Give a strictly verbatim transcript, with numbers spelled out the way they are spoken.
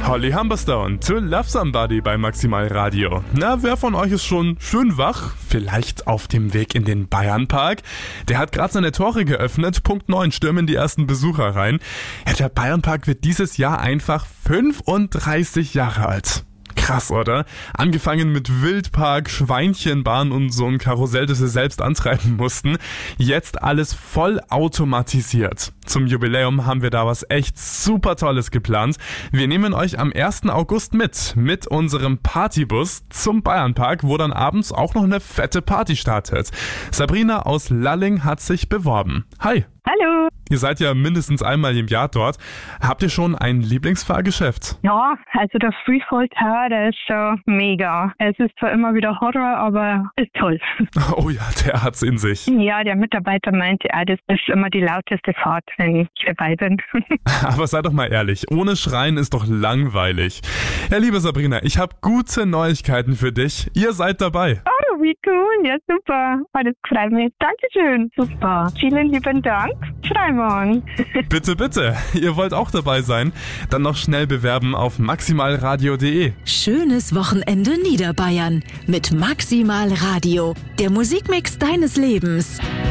Holly Humberstone, To Love Somebody bei Maximal Radio. Na, wer von euch ist schon schön wach? Vielleicht auf dem Weg in den Bayernpark? Der hat gerade seine Tore geöffnet. Punkt neun stürmen die ersten Besucher rein. Ja, der Bayernpark wird dieses Jahr einfach fünfunddreißig Jahre alt. Krass, oder? Angefangen mit Wildpark, Schweinchenbahn und so ein Karussell, das sie selbst antreiben mussten. Jetzt alles voll automatisiert. Zum Jubiläum haben wir da was echt super Tolles geplant. Wir nehmen euch am ersten August mit, mit unserem Partybus zum Bayernpark, wo dann abends auch noch eine fette Party startet. Sabrina aus Lalling hat sich beworben. Hi! Hallo! Ihr seid ja mindestens einmal im Jahr dort. Habt ihr schon ein Lieblingsfahrgeschäft? Ja, also der Freefall Tower, der ist schon mega. Es ist zwar immer wieder Horror, aber ist toll. Oh ja, der hat's in sich. Ja, der Mitarbeiter meinte, ja, das ist immer die lauteste Fahrt, wenn ich dabei bin. Aber sei doch mal ehrlich, ohne Schreien ist doch langweilig. Ja, liebe Sabrina, ich habe gute Neuigkeiten für dich. Ihr seid dabei. Oh, wie cool. Ja, super. Oh, das freut mich. Dankeschön. Super. Vielen lieben Dank. Freuen wir uns. Bitte, bitte. Ihr wollt auch dabei sein? Dann noch schnell bewerben auf maximalradio punkt de. Schönes Wochenende Niederbayern mit Maximal Radio. Der Musikmix deines Lebens.